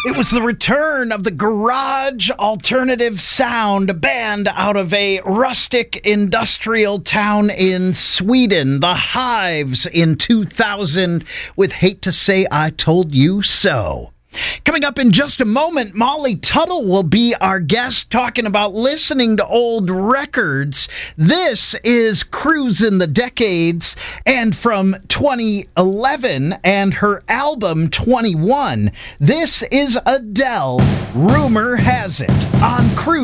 It was the return of the garage alternative sound, a band out of a rustic industrial town in Sweden, The Hives, in 2000 with Hate to Say I Told You So. Coming up in just a moment, Molly Tuttle will be our guest talking about listening to old records. This is Cruisin' the Decades, and from 2011 and her album 21. This is Adele, Rumor Has It, on Cruise.